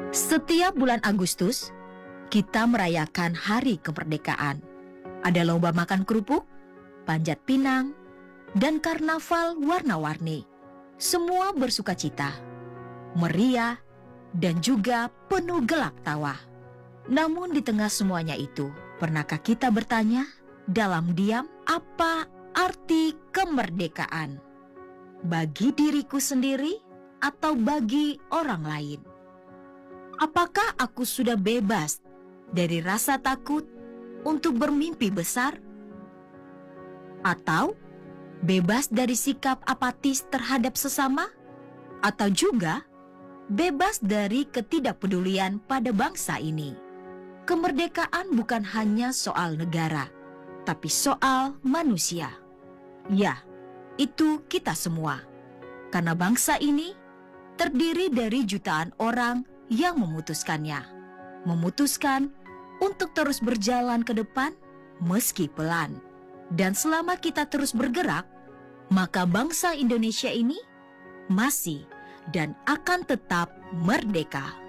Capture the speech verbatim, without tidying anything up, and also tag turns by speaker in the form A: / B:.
A: Setiap bulan Agustus, kita merayakan Hari Kemerdekaan. Ada lomba makan kerupuk, panjat pinang, dan karnaval warna-warni. Semua bersuka cita, meriah, dan juga penuh gelak tawa. Namun di tengah semuanya itu, pernahkah kita bertanya dalam diam apa arti kemerdekaan? Bagi diriku sendiri atau bagi orang lain? Apakah aku sudah bebas dari rasa takut untuk bermimpi besar? Atau bebas dari sikap apatis terhadap sesama? Atau juga bebas dari ketidakpedulian pada bangsa ini? Kemerdekaan bukan hanya soal negara, tapi soal manusia. Ya, itu kita semua. Karena bangsa ini terdiri dari jutaan orang yang memutuskannya. Memutuskan untuk terus berjalan ke depan meski pelan. Dan selama kita terus bergerak, maka bangsa Indonesia ini masih dan akan tetap merdeka.